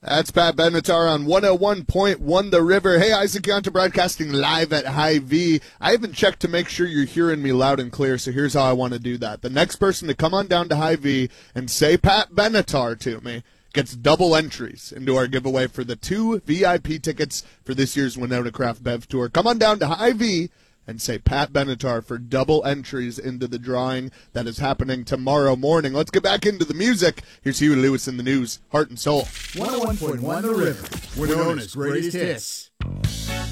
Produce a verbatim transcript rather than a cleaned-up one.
That's Pat Benatar on one oh one point one The River. Hey, Isaac Yanta broadcasting live at Hy-Vee. I haven't checked to make sure you're hearing me loud and clear, so here's how I want to do that. The next person to come on down to Hy-Vee and say Pat Benatar to me gets double entries into our giveaway for the two V I P tickets for this year's Winona Craft Bev Tour. Come on down to Hy-Vee and say Pat Benatar for double entries into the drawing that is happening tomorrow morning. Let's get back into the music. Here's Huey Lewis in the news, Heart and Soul. one oh one point one The River, Winona's greatest hits.